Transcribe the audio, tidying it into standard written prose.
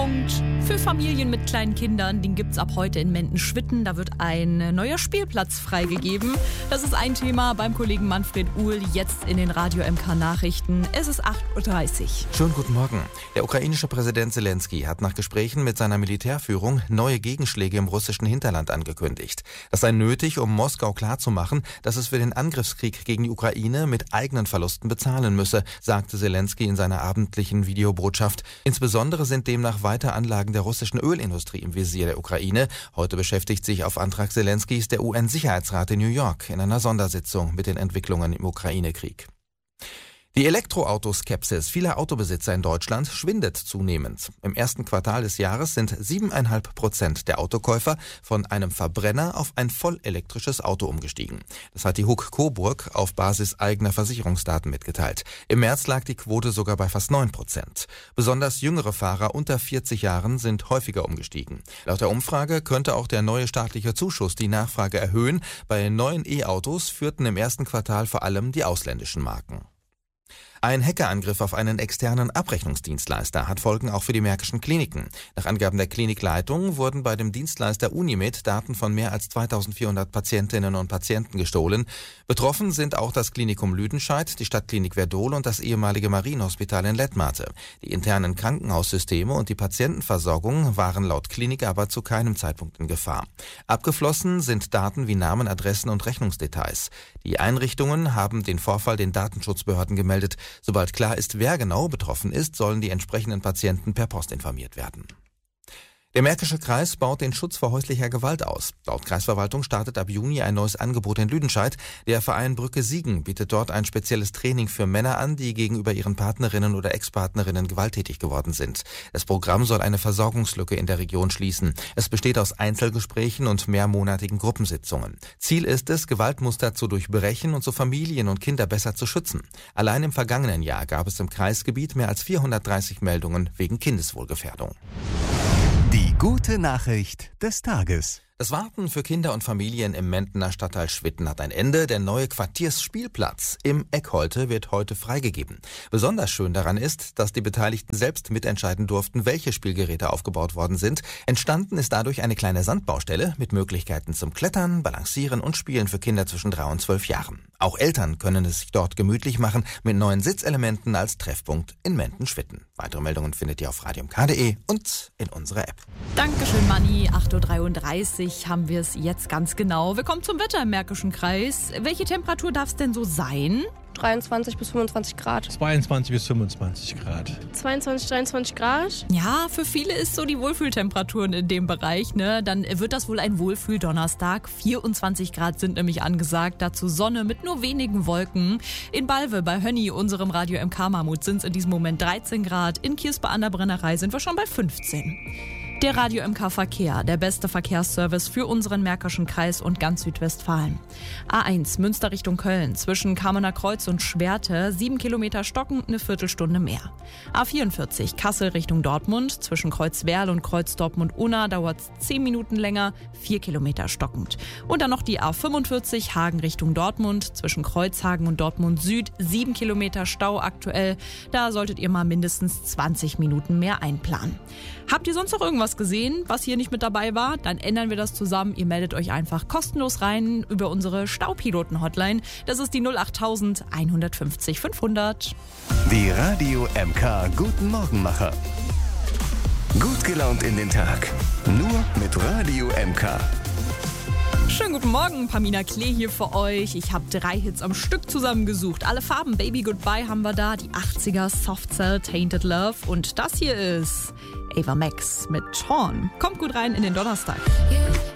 Treffpunkt für Familien mit kleinen Kindern. Den gibt's ab heute in Mendenschwitten. Da wird ein neuer Spielplatz freigegeben. Das ist ein Thema beim Kollegen Manfred Uhl jetzt in den Radio MK Nachrichten. Es ist 8:30 Uhr. Schönen guten Morgen. Der ukrainische Präsident Zelensky hat nach Gesprächen mit seiner Militärführung neue Gegenschläge im russischen Hinterland angekündigt. Das sei nötig, um Moskau klarzumachen, dass es für den Angriffskrieg gegen die Ukraine mit eigenen Verlusten bezahlen müsse, sagte Zelensky in seiner abendlichen Videobotschaft. Insbesondere sind demnach weiter Anlagen der russischen Ölindustrie im Visier der Ukraine. Heute beschäftigt sich auf Antrag Zelenskys der UN-Sicherheitsrat in New York in einer Sondersitzung mit den Entwicklungen im Ukraine-Krieg. Die Elektroautoskepsis vieler Autobesitzer in Deutschland schwindet zunehmend. Im ersten Quartal des Jahres sind 7,5% der Autokäufer von einem Verbrenner auf ein vollelektrisches Auto umgestiegen. Das hat die HUK Coburg auf Basis eigener Versicherungsdaten mitgeteilt. Im März lag die Quote sogar bei fast 9%. Besonders jüngere Fahrer unter 40 Jahren sind häufiger umgestiegen. Laut der Umfrage könnte auch der neue staatliche Zuschuss die Nachfrage erhöhen. Bei neuen E-Autos führten im ersten Quartal vor allem die ausländischen Marken. Ein Hackerangriff auf einen externen Abrechnungsdienstleister hat Folgen auch für die Märkischen Kliniken. Nach Angaben der Klinikleitung wurden bei dem Dienstleister Unimed Daten von mehr als 2400 Patientinnen und Patienten gestohlen. Betroffen sind auch das Klinikum Lüdenscheid, die Stadtklinik Verdol und das ehemalige Marienhospital in Lettmate. Die internen Krankenhaussysteme und die Patientenversorgung waren laut Klinik aber zu keinem Zeitpunkt in Gefahr. Abgeflossen sind Daten wie Namen, Adressen und Rechnungsdetails. Die Einrichtungen haben den Vorfall den Datenschutzbehörden gemeldet. Sobald klar ist, wer genau betroffen ist, sollen die entsprechenden Patienten per Post informiert werden. Der Märkische Kreis baut den Schutz vor häuslicher Gewalt aus. Laut Kreisverwaltung startet ab Juni ein neues Angebot in Lüdenscheid. Der Verein Brücke Siegen bietet dort ein spezielles Training für Männer an, die gegenüber ihren Partnerinnen oder Ex-Partnerinnen gewalttätig geworden sind. Das Programm soll eine Versorgungslücke in der Region schließen. Es besteht aus Einzelgesprächen und mehrmonatigen Gruppensitzungen. Ziel ist es, Gewaltmuster zu durchbrechen und so Familien und Kinder besser zu schützen. Allein im vergangenen Jahr gab es im Kreisgebiet mehr als 430 Meldungen wegen Kindeswohlgefährdung. Die gute Nachricht des Tages. Das Warten für Kinder und Familien im Mendener Stadtteil Schwitten hat ein Ende. Der neue Quartiersspielplatz im Eckholte wird heute freigegeben. Besonders schön daran ist, dass die Beteiligten selbst mitentscheiden durften, welche Spielgeräte aufgebaut worden sind. Entstanden ist dadurch eine kleine Sandbaustelle mit Möglichkeiten zum Klettern, Balancieren und Spielen für Kinder zwischen 3 und 12 Jahren. Auch Eltern können es sich dort gemütlich machen mit neuen Sitzelementen als Treffpunkt in Menden-Schwitten. Weitere Meldungen findet ihr auf radiomk.de und in unserer App. Dankeschön, Manni. 8:33 Uhr haben wir es jetzt ganz genau. Wir kommen zum Wetter im Märkischen Kreis. Welche Temperatur darf es denn so sein? 23 bis 25 Grad. 22 bis 25 Grad. 22, 23 Grad. Ja, für viele ist so die Wohlfühltemperaturen in dem Bereich, ne? Dann wird das wohl ein Wohlfühl-Donnerstag. 24 Grad sind nämlich angesagt. Dazu Sonne mit nur wenigen Wolken. In Balve bei Hönni, unserem Radio MK Mammut, sind es in diesem Moment 13 Grad. In Kirspe an der Brennerei sind wir schon bei 15. Der Radio MK Verkehr, der beste Verkehrsservice für unseren Märkischen Kreis und ganz Südwestfalen. A1 Münster Richtung Köln, zwischen Kamener Kreuz und Schwerte, 7 Kilometer stockend, eine Viertelstunde mehr. A44 Kassel Richtung Dortmund, zwischen Kreuzwerl und Kreuz Dortmund-Unna dauert es 10 Minuten länger, 4 Kilometer stockend. Und dann noch die A45 Hagen Richtung Dortmund, zwischen Kreuzhagen und Dortmund Süd, 7 Kilometer Stau aktuell. Da solltet ihr mal mindestens 20 Minuten mehr einplanen. Habt ihr sonst noch irgendwas gesehen, was hier nicht mit dabei war? Dann ändern wir das zusammen. Ihr meldet euch einfach kostenlos rein über unsere Staupiloten-Hotline. Das ist die 08000 150 500. Die Radio MK Guten Morgenmacher. Gut gelaunt in den Tag. Nur mit Radio MK. Schönen guten Morgen, Pamina Klee hier für euch. Ich habe 3 Hits am Stück zusammengesucht. Alle Farben, Baby Goodbye haben wir da, die 80er, Soft Cell, Tainted Love und das hier ist Ava Max mit Torn. Kommt gut rein in den Donnerstag.